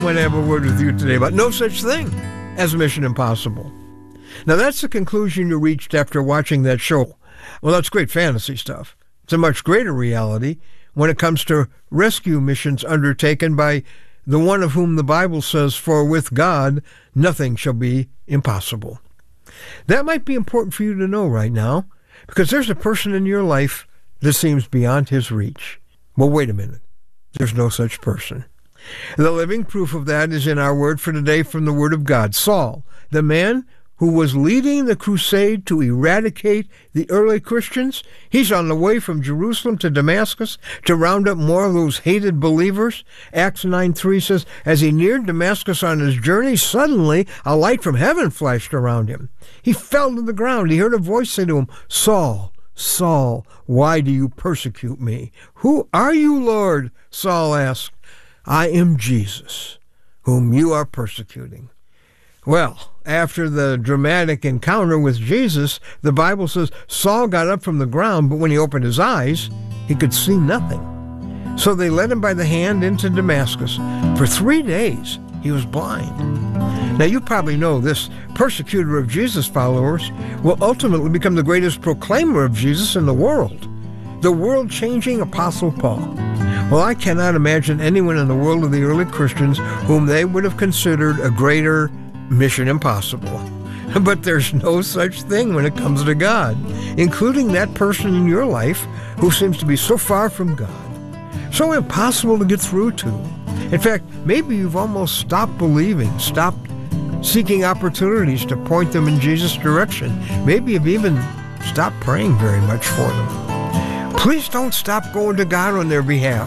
I want to have a word with you today about no such thing as Mission Impossible. Now, that's the conclusion you reached after watching that show. Well, that's great fantasy stuff. It's a much greater reality when it comes to rescue missions undertaken by the one of whom the Bible says, "For with God, nothing shall be impossible." That might be important for you to know right now, because there's a person in your life that seems beyond his reach. Well, wait a minute. There's no such person. The living proof of that is in our word for today from the Word of God. Saul, the man who was leading the crusade to eradicate the early Christians, he's on the way from Jerusalem to Damascus to round up more of those hated believers. Acts 9:3 says, as he neared Damascus on his journey, suddenly a light from heaven flashed around him. He fell to the ground. He heard a voice say to him, "Saul, Saul, why do you persecute me?" "Who are you, Lord?" Saul asked. "I am Jesus, whom you are persecuting." Well, after the dramatic encounter with Jesus, the Bible says Saul got up from the ground, but when he opened his eyes, he could see nothing. So they led him by the hand into Damascus. For 3 days, he was blind. Now, you probably know this persecutor of Jesus followers will ultimately become the greatest proclaimer of Jesus in the world, the world-changing Apostle Paul. Well, I cannot imagine anyone in the world of the early Christians whom they would have considered a greater Mission Impossible. But there's no such thing when it comes to God, including that person in your life who seems to be so far from God, so impossible to get through to. In fact, maybe you've almost stopped believing, stopped seeking opportunities to point them in Jesus' direction. Maybe you've even stopped praying very much for them. Please don't stop going to God on their behalf.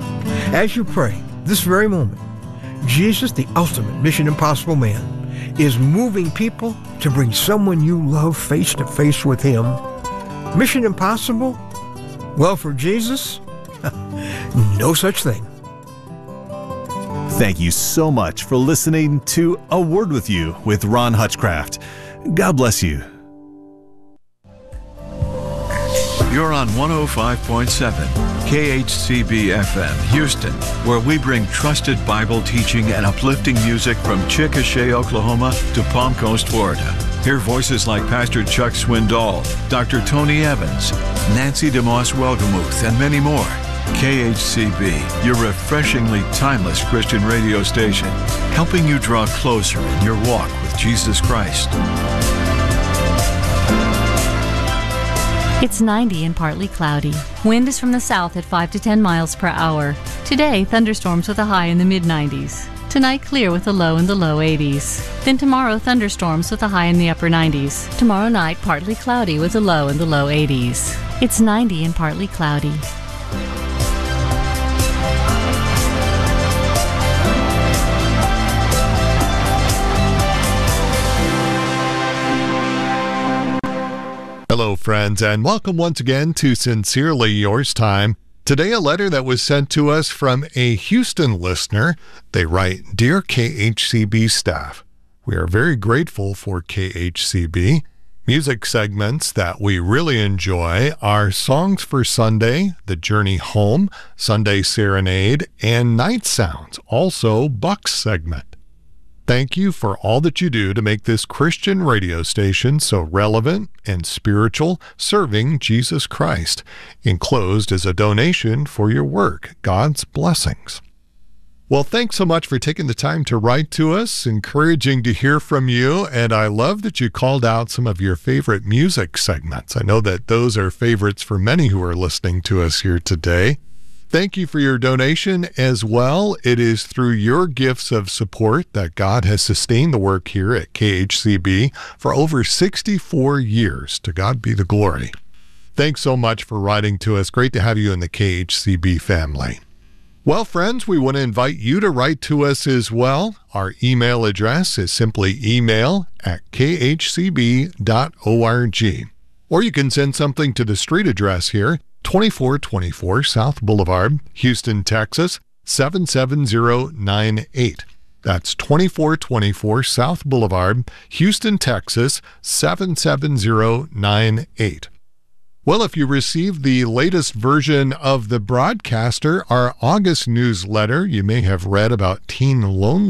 As you pray, this very moment, Jesus, the ultimate Mission Impossible man, is moving people to bring someone you love face to face with him. Mission Impossible? Well, for Jesus, no such thing. Thank you so much for listening to A Word With You with Ron Hutchcraft. God bless you. You're on 105.7 KHCB FM, Houston, where we bring trusted Bible teaching and uplifting music from Chickasha, Oklahoma to Palm Coast, Florida. Hear voices like Pastor Chuck Swindoll, Dr. Tony Evans, Nancy DeMoss Welgemuth, and many more. KHCB, your refreshingly timeless Christian radio station, helping you draw closer in your walk with Jesus Christ. It's 90 and partly cloudy. Wind is from the south at 5 to 10 miles per hour. Today, thunderstorms with a high in the mid-90s. Tonight, clear with a low in the low 80s. Then tomorrow, thunderstorms with a high in the upper 90s. Tomorrow night, partly cloudy with a low in the low 80s. It's 90 and partly cloudy. Hello, friends, and welcome once again to Sincerely Yours Time. Today, a letter that was sent to us from a Houston listener. They write, "Dear KHCB staff, we are very grateful for KHCB. Music segments that we really enjoy are Songs for Sunday, The Journey Home, Sunday Serenade, and Night Sounds, also Buck's segment. Thank you for all that you do to make this Christian radio station so relevant and spiritual, serving Jesus Christ. Enclosed is a donation for your work. God's blessings." Well, thanks so much for taking the time to write to us. Encouraging to hear from you, and I love that you called out some of your favorite music segments. I know that those are favorites for many who are listening to us here today. Thank you for your donation as well. It is through your gifts of support that God has sustained the work here at KHCB for over 64 years. To God be the glory. Thanks so much for writing to us. Great to have you in the KHCB family. Well, friends, we want to invite you to write to us as well. Our email address is simply email@khcb.org. Or you can send something to the street address here, 2424 South Boulevard, Houston, Texas, 77098. That's 2424 South Boulevard, Houston, Texas, 77098. Well, if you received the latest version of The Broadcaster, our August newsletter, you may have read about teen loneliness